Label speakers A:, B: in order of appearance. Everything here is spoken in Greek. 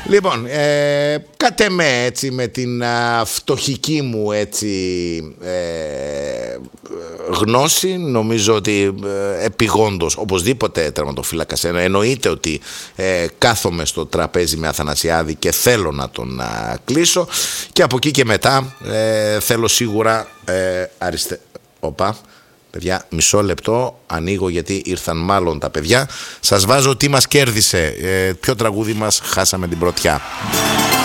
A: Λοιπόν, κατ' εμέ, έτσι, με την φτωχική μου έτσι, γνώση, νομίζω ότι επιγόντως οπωσδήποτε τερματοφύλακας. Εννοείται ότι κάθομαι στο τραπέζι με Αθανασιάδη και θέλω να τον κλείσω, και από εκεί και μετά θέλω σίγουρα Οπα. Παιδιά, μισό λεπτό, ανοίγω γιατί ήρθαν μάλλον τα παιδιά. Σας βάζω τι μας κέρδισε, ποιο τραγούδι μας χάσαμε την πρωτιά.